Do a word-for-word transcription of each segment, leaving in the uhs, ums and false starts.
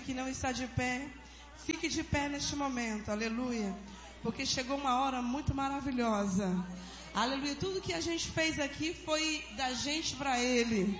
que não está de pé, fique de pé neste momento, aleluia. Porque chegou uma hora muito maravilhosa. Aleluia. Tudo que a gente fez aqui foi da gente para Ele.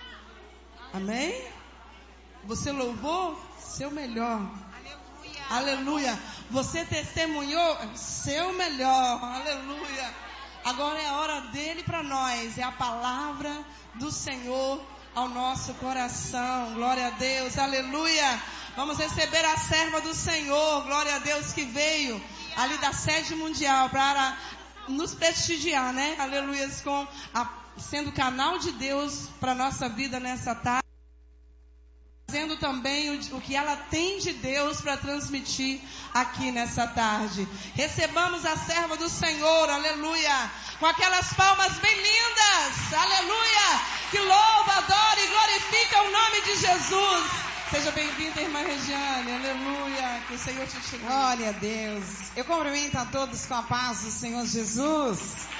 Amém? Você louvou seu melhor. Aleluia. Aleluia. Você testemunhou seu melhor. Aleluia. Agora é a hora dele para nós. É a palavra do Senhor ao nosso coração. Glória a Deus. Aleluia. Vamos receber a serva do Senhor. Glória a Deus, que veio ali da sede mundial para nos prestigiar, né? Aleluia. Com a, sendo canal de Deus para nossa vida nessa tarde. Fazendo também o, o que ela tem de Deus para transmitir aqui nessa tarde. Recebamos a serva do Senhor, aleluia, com aquelas palmas bem lindas, aleluia, que louva, adora e glorifica o nome de Jesus. Seja bem-vinda, irmã Regiane, aleluia, que o Senhor te abençoe. Glória a Deus. Eu cumprimento a todos com a paz do Senhor Jesus.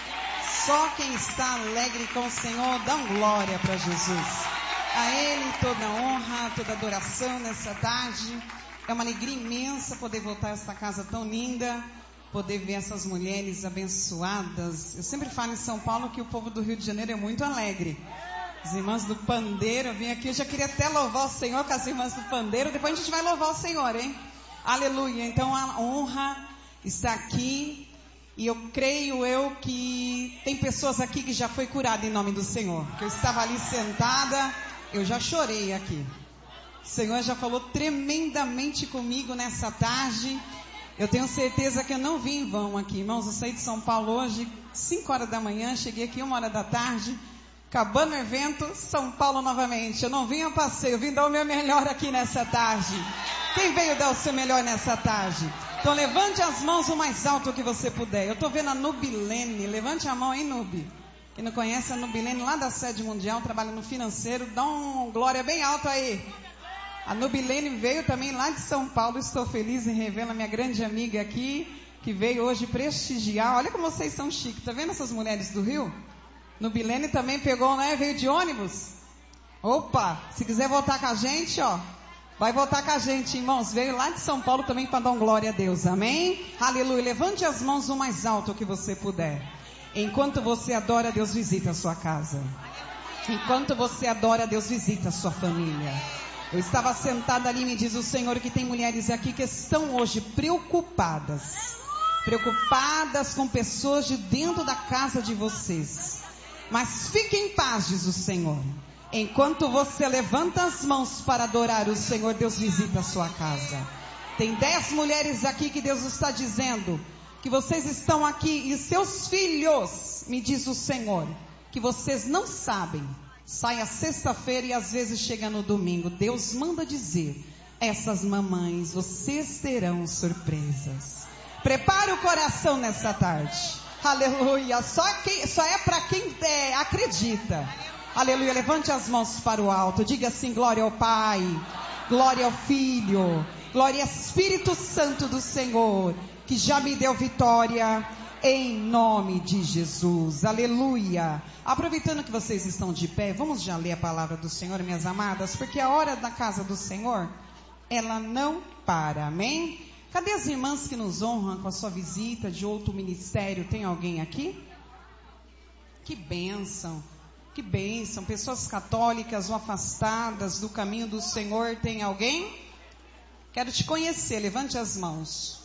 Só quem está alegre com o Senhor, dá glória para Jesus. A Ele toda honra, toda adoração nessa tarde. É uma alegria imensa poder voltar a essa casa tão linda, poder ver essas mulheres abençoadas. Eu sempre falo em São Paulo que o povo do Rio de Janeiro é muito alegre. As irmãs do pandeiro, eu vim aqui, eu já queria até louvar o Senhor com as irmãs do pandeiro. Depois a gente vai louvar o Senhor, hein? Aleluia. Então a honra está aqui. E eu creio eu que tem pessoas aqui que já foi curada em nome do Senhor. Que eu estava ali sentada, eu já chorei aqui. O Senhor já falou tremendamente comigo nessa tarde. Eu tenho certeza que eu não vim em vão aqui, irmãos. Eu saí de São Paulo hoje, cinco horas da manhã, cheguei aqui uma hora da tarde. Acabando o evento, São Paulo novamente. Eu não vim a passeio, eu vim dar o meu melhor aqui nessa tarde. Quem veio dar o seu melhor nessa tarde? Então levante as mãos o mais alto que você puder. Eu estou vendo a Nubilene. Levante a mão aí, Nubi. Quem não conhece a Nubilene, lá da sede mundial, trabalha no financeiro. Dá um glória bem alto aí. A Nubilene veio também lá de São Paulo. Estou feliz em revelar a minha grande amiga aqui, que veio hoje prestigiar. Olha como vocês são chiques. Tá vendo essas mulheres do Rio? Nubilene também pegou, né? Veio de ônibus. Opa, se quiser voltar com a gente, ó, vai voltar com a gente, irmãos. Veio lá de São Paulo também para dar um glória a Deus, amém? Aleluia. Levante as mãos o mais alto que você puder. Enquanto você adora, Deus visita a sua casa. Enquanto você adora, Deus visita a sua família. Eu estava sentada ali, me diz o Senhor, que tem mulheres aqui que estão hoje preocupadas. Preocupadas com pessoas de dentro da casa de vocês. Mas fique em paz, diz o Senhor. Enquanto você levanta as mãos para adorar o Senhor, Deus visita a sua casa. Tem dez mulheres aqui que Deus está dizendo que vocês estão aqui e seus filhos, me diz o Senhor, que vocês não sabem. Sai a sexta-feira e às vezes chega no domingo. Deus manda dizer, essas mamães, vocês terão surpresas. Prepare o coração nessa tarde. Aleluia. Só, quem, só é para quem é, acredita. Aleluia. Levante as mãos para o alto. Diga assim, glória ao Pai, glória ao Filho, glória ao Espírito Santo do Senhor, que já me deu vitória em nome de Jesus. Aleluia. Aproveitando que vocês estão de pé, vamos já ler a palavra do Senhor, minhas amadas, porque a hora da casa do Senhor, ela não para, amém? Cadê as irmãs que nos honram com a sua visita de outro ministério? Tem alguém aqui? Que bênção, que bênção. Pessoas católicas ou afastadas do caminho do Senhor, tem alguém? Quero te conhecer, levante as mãos.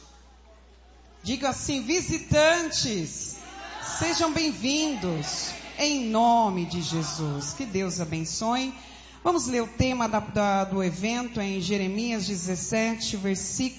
Diga assim, visitantes, sejam bem-vindos, em nome de Jesus. Que Deus abençoe. Vamos ler o tema da, da, do evento em Jeremias dezessete, versículo